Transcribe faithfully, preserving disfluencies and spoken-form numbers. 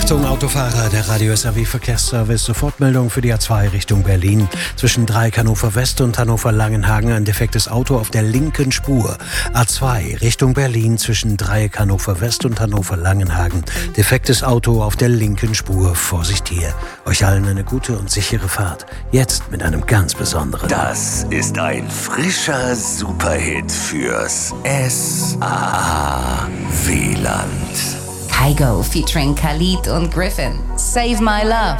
Achtung, Autofahrer, der Radio S R W Verkehrsservice. Sofortmeldung für die A zwei Richtung Berlin. Zwischen Dreieck Hannover West und Hannover Langenhagen ein defektes Auto auf der linken Spur. A zwei Richtung Berlin zwischen Dreieck Hannover West und Hannover Langenhagen. Defektes Auto auf der linken Spur. Vorsicht hier. Euch allen eine gute und sichere Fahrt. Jetzt mit einem ganz besonderen. Das ist ein frischer Superhit fürs S A W-Land. Kygo featuring Khalid und Griffin. Save My Love.